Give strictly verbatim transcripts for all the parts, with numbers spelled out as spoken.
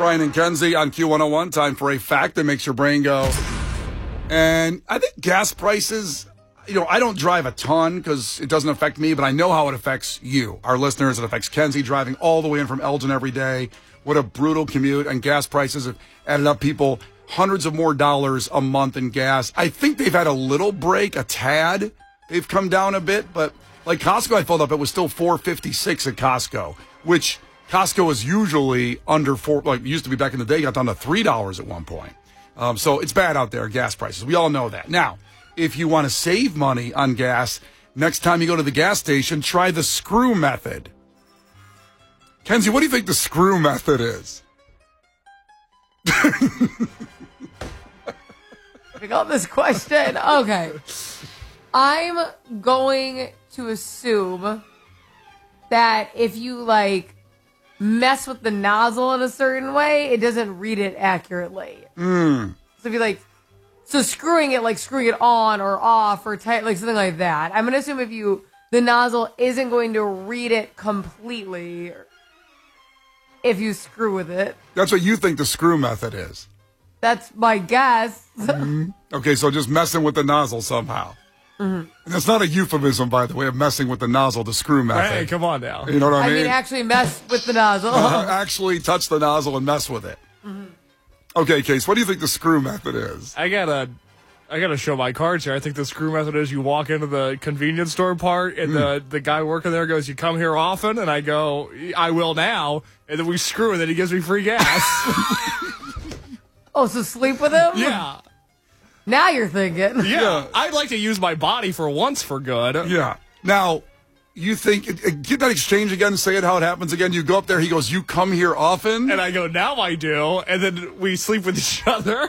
Brian and Kenzie on Q one oh one. Time for a fact that makes your brain go. And I think gas prices, you know, I don't drive a ton because it doesn't affect me, but I know how it affects you, our listeners. It affects Kenzie driving all the way in from Elgin every day. What a brutal commute. And gas prices have added up people hundreds of more dollars a month in gas. I think they've had a little break, a tad. They've come down a bit, but like Costco, I filled up, it was still four fifty-six at Costco, which Costco is usually under four, like it used to be back in the day, got down to three dollars at one point. Um, so it's bad out there, gas prices. We all know that. Now, if you want to save money on gas, next time you go to the gas station, try the screw method. Kenzie, what do you think the screw method is? I got this question. Okay. I'm going to assume that if you, like, mess with the nozzle in a certain way, it doesn't read it accurately. Mm. So if you, like, so screwing it, like screwing it on or off or tight, like something like that. I'm going to assume if you, the nozzle isn't going to read it completely if you screw with it. That's what you think the screw method is. That's my guess. Mm-hmm. Okay, so just messing with the nozzle somehow. Mm-hmm. And that's not a euphemism, by the way, of messing with the nozzle, the screw method. Hey, come on now. You know what I mean? I mean, actually mess with the nozzle. uh, actually touch the nozzle and mess with it. Mm-hmm. Okay, Case, what do you think the screw method is? I gotta, I gotta show my cards here. I think the screw method is you walk into the convenience store part, and mm. the the guy working there goes, "You come here often?" And I go, "I will now." And then we screw, and then he gives me free gas. Oh, so sleep with him? Yeah. Now you're thinking. Yeah. yeah. I'd like to use my body for once for good. Yeah. Now, you think, get that exchange again, say it how it happens again. You go up there, he goes, "You come here often?" And I go, "Now I do." And then we sleep with each other.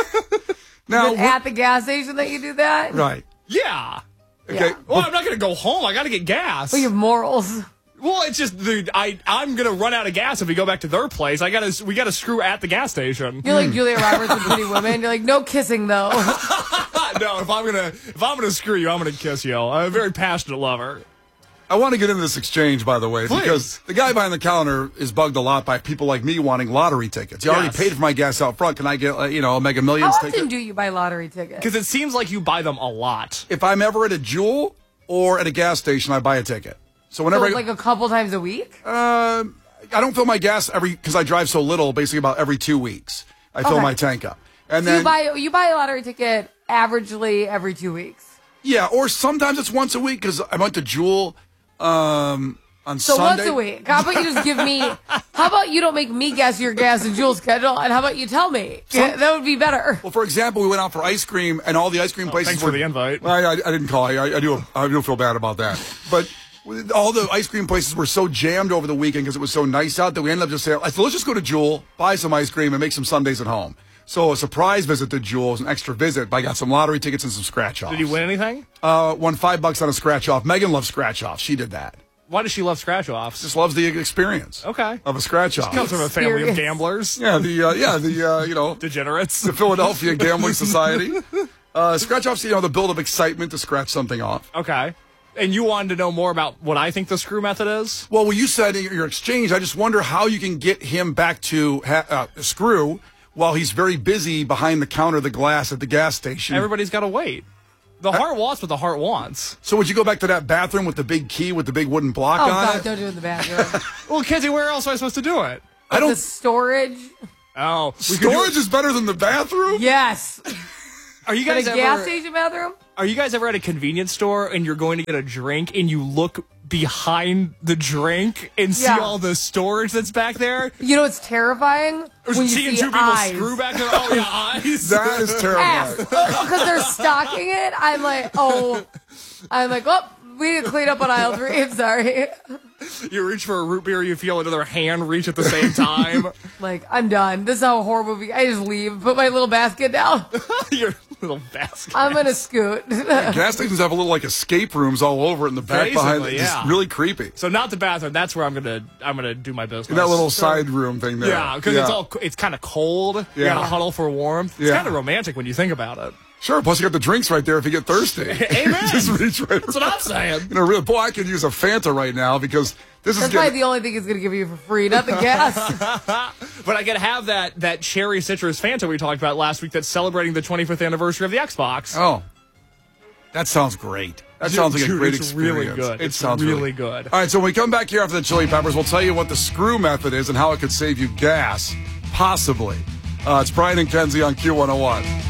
Now at the gas station that you do that? Right. Yeah. Okay. Yeah. Well, I'm not going to go home. I got to get gas. Well, you have morals. Well, it's just the I I'm gonna run out of gas if we go back to their place. I gotta we gotta screw at the gas station. You're like Julia Roberts in Pretty Women. You're like, no kissing though. No, if I'm gonna if I'm gonna screw you, I'm gonna kiss you. I'm a very passionate lover. I want to get into this exchange, by the way, Please. because the guy behind the counter is bugged a lot by people like me wanting lottery tickets. You yes. already paid for my gas out front. Can I get, uh, you know, a Mega Millions How ticket? often do you buy lottery tickets? Because it seems like you buy them a lot. If I'm ever at a Jewel or at a gas station, I buy a ticket. So whenever so I, like a couple times a week? Uh, I don't fill my gas every because I drive so little. Basically, about every two weeks, I fill okay. my tank up. And so then you buy you buy a lottery ticket averagely every two weeks. Yeah, or sometimes it's once a week because I went to Jewel um, on so Sunday. So once a week. How about you just give me? How about you don't make me guess your gas and Jewel schedule, and how about you tell me? Some, that would be better. Well, for example, we went out for ice cream, and all the ice cream oh, places thanks were. for the invite. I, I, I didn't call. I, I do. I do feel bad about that, but. All the ice cream places were so jammed over the weekend because it was so nice out that we ended up just saying, I said, let's just go to Jewel, buy some ice cream, and make some Sundays at home. So a surprise visit to Jewel was an extra visit, but I got some lottery tickets and some scratch-offs. Did you win anything? Uh, won five bucks on a scratch-off. Megan loves scratch-offs. She did that. Why does she love scratch-offs? Just loves the experience. Okay. Of a scratch-off. She comes from a family of gamblers. Yeah, the, uh, yeah, the, uh, you know. Degenerates. The Philadelphia Gambling Society. Uh, scratch-offs, you know, the build of excitement to scratch something off. Okay. And you wanted to know more about what I think the screw method is? Well, when you said in your exchange, I just wonder how you can get him back to ha- uh, screw while he's very busy behind the counter of the glass at the gas station. Everybody's got to wait. The heart wants what the heart wants. So would you go back to that bathroom with the big key with the big wooden block oh, on God, it? don't do it in the bathroom. Well, Kenzie, where else am I supposed to do it? I don't. The storage. Oh, storage is better than the bathroom? Yes. Are you guys in a ever, gas station bathroom? Are you guys ever at a convenience store and you're going to get a drink and you look behind the drink and see yeah. all the storage that's back there? You know what's terrifying? Or when you seeing see two people eyes. screw back there. Oh yeah, eyes. That is terrifying. Because they're stocking it. I'm like, oh, I'm like, oh, we need to clean up on aisle three. I'm sorry. You reach for a root beer, you feel another hand reach at the same time. Like, I'm done. This is how a horror movie. I just leave, put my little basket down. Your little basket. I'm gonna scoot. Gas stations have a little like escape rooms all over it in the back Basically, behind it. yeah. It's really creepy. So not the bathroom. That's where I'm gonna I'm gonna do my business. In that little side room thing there. Yeah, because yeah. it's all it's kind of cold. You Yeah. gotta huddle for warmth. It's Yeah. kind of romantic when you think about it. Sure, plus you got the drinks right there if you get thirsty. Amen. Just reach right That's what I'm saying. You know, really, boy, I could use a Fanta right now because this That's is probably getting... the only thing it's gonna give you for free, not the gas. but I get to have that that cherry citrus Fanta we talked about last week that's celebrating the twenty-fifth anniversary of the Xbox. Oh, that sounds great. That sounds like Dude, a great it's experience. really good. It it's sounds really good. All right, so when we come back here after the Chili Peppers, we'll tell you what the screw method is and how it could save you gas, possibly. Uh, it's Brian and Kenzie on Q one oh one.